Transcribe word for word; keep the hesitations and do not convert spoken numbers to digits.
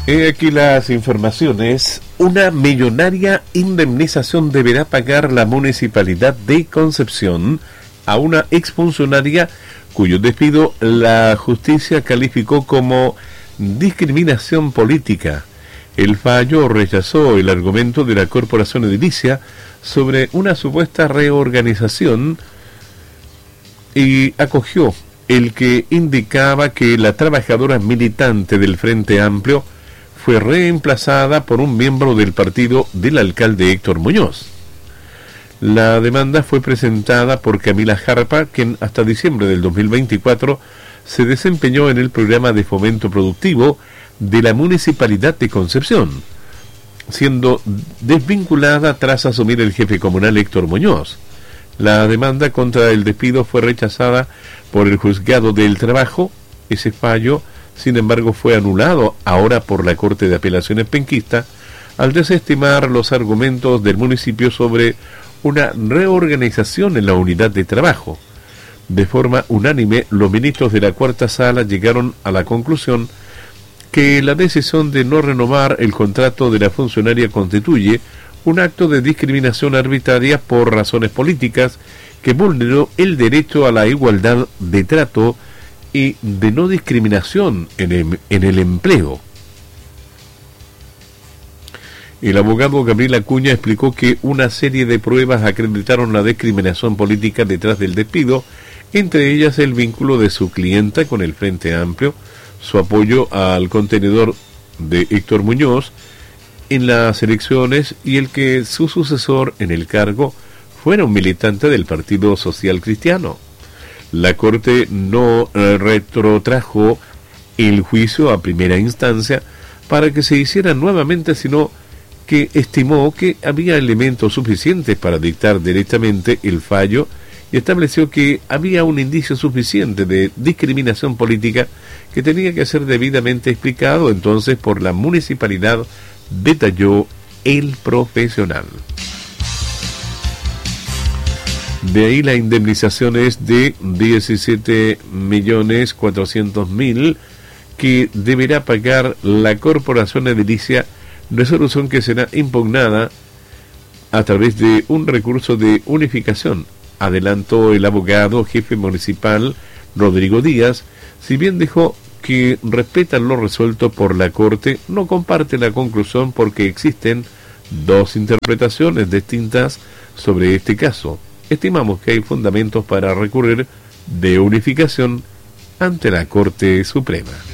He aquí las informaciones. Una millonaria indemnización deberá pagar la Municipalidad de Concepción a una exfuncionaria cuyo despido la justicia calificó como discriminación política. El fallo rechazó el argumento de la Corporación Edilicia sobre una supuesta reorganización y acogió el que indicaba que la trabajadora militante del Frente Amplio fue reemplazada por un miembro del partido del alcalde Héctor Muñoz. La demanda fue presentada por Camila Jarpa, quien hasta diciembre del dos mil veinticuatro se desempeñó en el programa de fomento productivo de la Municipalidad de Concepción, siendo desvinculada tras asumir el jefe comunal Héctor Muñoz. La demanda contra el despido fue rechazada por el Juzgado del Trabajo. Ese fallo, sin embargo, fue anulado ahora por la Corte de Apelaciones penquista al desestimar los argumentos del municipio sobre una reorganización en la unidad de trabajo. De forma unánime, los ministros de la Cuarta Sala llegaron a la conclusión que la decisión de no renovar el contrato de la funcionaria constituye un acto de discriminación arbitraria por razones políticas que vulneró el derecho a la igualdad de trato y de no discriminación en el, en el empleo. El abogado Gabriel Acuña explicó que una serie de pruebas acreditaron la discriminación política detrás del despido, entre ellas el vínculo de su clienta con el Frente Amplio, su apoyo al contenedor de Héctor Muñoz en las elecciones y el que su sucesor en el cargo fuera un militante del Partido Social Cristiano. La Corte no eh, retrotrajo el juicio a primera instancia para que se hiciera nuevamente, sino que estimó que había elementos suficientes para dictar directamente el fallo y estableció que había un indicio suficiente de discriminación política que tenía que ser debidamente explicado entonces por la municipalidad, detalló el profesional. De ahí la indemnización es de diecisiete millones cuatrocientos mil que deberá pagar la Corporación Edilicia, resolución que será impugnada a través de un recurso de unificación, adelantó el abogado jefe municipal Rodrigo Díaz. Si bien dijo que respetan lo resuelto por la Corte, no comparte la conclusión porque existen dos interpretaciones distintas sobre este caso. Estimamos que hay fundamentos para recurrir de unificación ante la Corte Suprema.